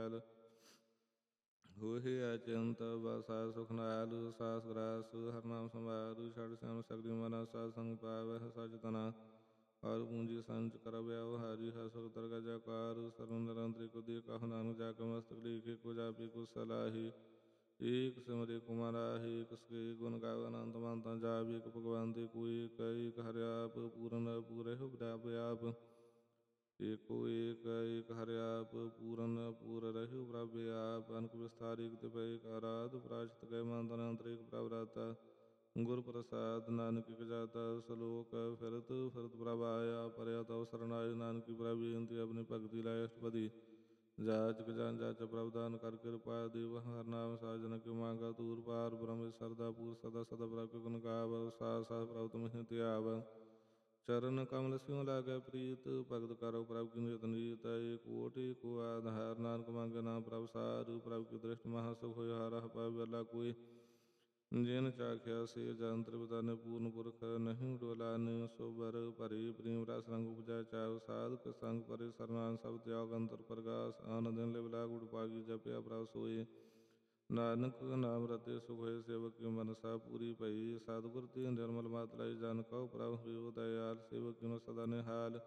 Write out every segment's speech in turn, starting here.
ਮੈਲ। ਹੋਹੇ ਅਚਿੰਤ ਬਸਾ ਸੁਖ ਨਾਲ, ਸਾਸ ਗ੍ਰਾਸ ਹਰਿਨਾਮ ਸੰਵਾਰ। ਛੜ ਸਿਆਮ ਸਗਲੀ ਮਨਾ, ਸਾਧ ਸੰਗ ਪਾਵਹਿ ਸਚ ਤਨਾ। ਹਰ ਪੂੰਜੀ ਸੰਚ ਕਰ ਵਿਆਵਹਾਰੀ, ਹਰਿ ਸੁਖ ਦਰਗਹ ਜੈਕਾਰ। ਸਰਵ ਨਿਰੰਤਰਿ ਦੀ ਕਹੁ ਨਾਨਕ, ਜਾ ਕੇ ਮਸਤਕ ਲੀਖੇ ਕੋ ਜਾਪੀ ਕੋ ਸਲਾਹੀ। ਏਕ ਸਿਮਰੇ ਕੋ ਮਰਾਹੀ, ਏਕ ਸਕੇ ਗੁਣ ਗਾਵ ਅਨੰਤ ਮੰਤਾ ਜਾਪ। ਏਕ ਭਗਵੰਤੇ ਕੋ ਏਕ, ਏਕ ਹਰਿ ਆਪ ਪੂਰਨ ਪੂਰਹਿ ਪ੍ਰਭ ਆਪ। ਏਕੋ ਏਕ, ਏਕ ਹਰਿ ਆਪ ਪੂਰਨ ਪੂਰ ਰਹਿ ਪ੍ਰਭ ਆਪ। ਅਨਕ ਵਿਸਥਾਰ ਏਕ ਤਿਵ ਏਕ ਆਰਾਧ, ਪ੍ਰਾਚਿਤ ਗਏ ਮੰਤ ਅਨੰਤਰ ਏਕ ਪ੍ਰਭ ਰਾਤਾ। ਗੁਰ ਪ੍ਰਸਾਦ ਨਾਨਕ ਇਕ ਜਾਤਾ, ਸਲੋਕ ਫਿਰਤ ਫਿਰਤ ਪ੍ਰਭ ਆਇਆ। ਪਰਿਆ ਤਵ ਸਰਨਾਏ ਨਾਨਕੀ ਪ੍ਰਭ ਬੇਨਤੀ, ਆਪਣੀ ਭਗਤੀ ਲਾਇ ਅਸ਼ਟਪਦੀ। ਜਾਚਕ ਜਨ ਜਾਚ ਪ੍ਰਭ ਦਾਨ ਕਰ ਕਿਰਪਾ ਦੇਵ। ਹਰਿ ਨਾਮ ਸਾਜਨ ਕਿਉ ਮੰਗਾ ਤੂਰ ਪਾਰ, ਬ੍ਰਹਮ ਸਰਦਾ ਪੂਰ ਸਦਾ ਸਦਾ ਪ੍ਰਭ ਕੇ ਗੁਣ ਗਾਵ। ਸਾਸ ਸਾਸ ਪ੍ਰਭ ਤੁਮਹਿ ਧਿਆਵ, ਚਰਨ ਕਮਲ ਸਿਉ ਲਾਗੈ ਪ੍ਰੀਤ। ਭਗਤ ਕਰੋ ਪ੍ਰਭ ਕੀ ਨਿਤ ਨੀਤ, ਏਕ ਓਟ ਏਕੋ ਆਧਾਰ। ਨਾਨਕ ਮੰਗੈ ਨਾਮ ਪ੍ਰਭ ਸਾਰ, ਪ੍ਰਭ ਕੀ ਦ੍ਰਿਸ਼ਟ ਮਹਾ ਸੁਖ ਹੋਇ। ਹਰਿ ਰਾਹ ਪਾਵੈ ਵਿਰਲਾ ਕੋਈ, ਜਿਨ ਚਾਖਿਆ ਸੇ ਜਨ ਤ੍ਰਿਪਤਾਨੇ। ਪੂਰਨ ਪੁਰਖ ਨਹੀਂ ਡੋਲਾਨੇ, ਸੋ ਬਰ ਭਰੇ ਪ੍ਰੇਮ ਰਸ ਰੰਗ ਉਪਜੈ ਚਾਉ। ਸਾਧਕ ਸੰਗ ਪਰੇ ਸਰਨਾਨ, ਸਭ ਤਿਆਗ ਅੰਤਰ ਪ੍ਰਗਾਸ। ਆਨ ਦਿਨ ਲਿਵ ਲਾਗ ਉਡਭਾਗੀ, ਜਪਿਆ ਪ੍ਰਭ ਸੋਈ। ਨਾਨਕ ਨਾਮ ਰਤੇ ਸੁਖ ਹੋਏ, ਸੇਵਕ ਕੀ ਮਨਸਾ ਪੂਰੀ ਭਈ। ਸਤਿਗੁਰ ਤੇ ਨਿਰਮਲ ਮਤਿ ਲਾਈ, ਜਨ ਕਉ ਪ੍ਰਭ ਹੋਇਓ ਦਇਆਲ। ਸੇਵਕ ਕਿਨੋ ਸਦਾ ਨਿਹਾਲ,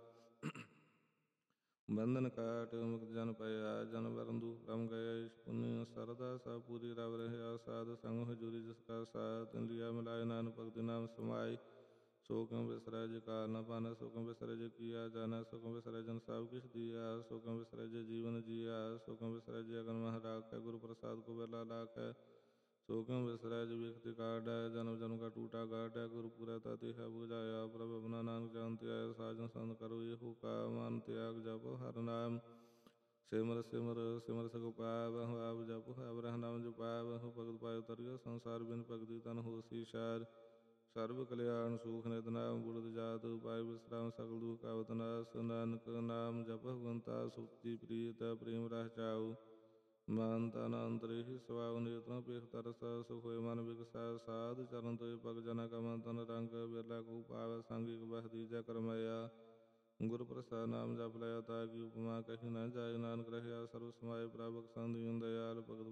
ਬੰਧਨ ਕਾਟ ਮੁਕਤ ਜਨ ਪਾਇਆ। ਜਨ ਮਰਨ ਦੁਖ ਭ੍ਰਮ ਗਇਆ, ਈਸ਼ ਪੁੰਨ ਸਰਦਾ ਸਭ ਪੂਰੀ। ਰਵ ਰਹਿਆ ਸਾਧ ਸੰਗ ਹਜੂਰੀ, ਜਿਸ ਕਾ ਸਾਥ ਤਿਨ ਲਿਆ ਮਿਲਾਏ। ਨਾਨਕ ਭਗਤੀ ਨਾਮ ਸਮਾਏ, ਸੋ ਕਿਉ ਬਿਸਰੈ ਜੇ ਕਾਲ ਨ ਪਾਨਾ। ਸੋ ਕਿਉ ਬਿਸਰੈ ਜੇ ਕੀਆ ਜਾਣਾ, ਸੋ ਕਿਉ ਬਿਸਰੈ ਜਨ ਸਭ ਕਿਛ ਦੀਆ। ਸੋ ਕਿਉ ਬਿਸਰੈ ਜੇ ਜੀਵਨ ਜੀਆ, ਸੋ ਕਿਉ ਬਿਸਰੈ ਜੇ ਅਗਨ ਮਹਿ ਰਾਖੈ। ਗੁਰ ਪ੍ਰਸਾਦ ਕੋ ਬਿਰਲਾ ਲਾਖੈ, ਸੋ ਕਿਉ ਬਿਸਰੈ ਜੇ ਬਿਖਤੀ ਕਾਢੈ। ਜਨਮ ਜਨਮ ਕਾ ਟੂਟਾ ਗਾਢੈ, ਗੁਰ ਪੂਰੈ ਤਾ ਤਿਹ ਬੁਝਾਇਆ। ਪ੍ਰਭ ਆਪਣਾ ਨਾਨਕ ਜਾਨ ਧਿਆਇਆ, ਸਾਜਨ ਸੰਤ ਕਰੋ ਇਹੋ ਕਾਮ। ਮਨ ਤਿਆਗ ਜਪੋ ਹਰਿ ਨਾਮ, ਸਿਮਰ ਸਿਮਰ ਸਿਮਰ ਸਗੁ ਪਾਵਹੁ। ਆਪ ਜਪੁ ਆਪ ਰਹਿ ਨਾਮ ਜਪਾਵਹੁ, ਭਗਤ ਪਾਇ ਤਰਿਆ ਸੰਸਾਰ। ਬਿਨ ਭਗਤੀ ਤਨ ਹੋਸੀ ਸਾਰ, ਸਰਬ ਕਲਿਆਣ ਸੁਖ ਨਿਤ ਨਾਮ। ਬੁਲਦ ਜਾਤ ਪਾਇ ਵਿਸਰਾਮ, ਸਗਲ ਦੁਖ ਕਾਵਤ ਨਾਸ। ਨਾਨਕ ਨਾਮ ਜਪਹੁ ਬੰਤਾ, ਸੁਖਤੀ ਪ੍ਰੀਤ ਪ੍ਰੇਮ ਰਸ ਚਾਉ। ਮਨ ਤਨ ਅੰਤਰ ਏਹਿ ਸਵਾਉ, ਨੇਤਰੰ ਪੇਖ ਤਰਸ। ਸੁਖ ਹੋਇ ਮਨ ਬਿਗਸੈ, ਸਾਧ ਚਰਨ ਤੋਇ ਪਗ। ਜਨਾ ਕਾ ਮਨ ਤਨ ਰੰਗ, ਬਿਰਲਾ ਕੋ ਪਾਵੈ ਸੰਗ। ਇਕ ਬਹਿ ਦੀਜੈ ਕਰਮਇਆ, ਗੁਰ ਪ੍ਰਸਾਦ ਨਾਮ ਜਪ ਲਿਆ। ਤਾ ਕੀ ਉਪਮਾ ਕਹੀ ਨ ਜਾਏ, ਨਾਨਕ ਰਹਿਆ ਸਰਬ ਸਮਾਏ। ਪ੍ਰਭ ਬਖਸ਼ਣ ਦੀਨ ਦਇਆਲ, ਭਗਤ